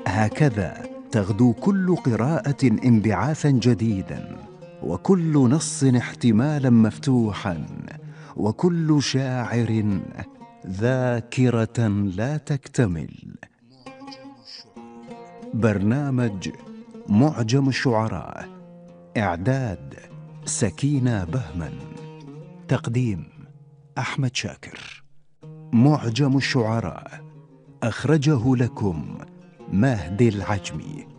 هكذا تغدو كل قراءة انبعاثا جديدا، وكل نص احتمالا مفتوحا، وكل شاعر ذاكرة لا تكتمل. برنامج معجم الشعراء، إعداد سكينة بهمن، تقديم أحمد شاكر. معجم الشعراء أخرجه لكم مهدي العجمي.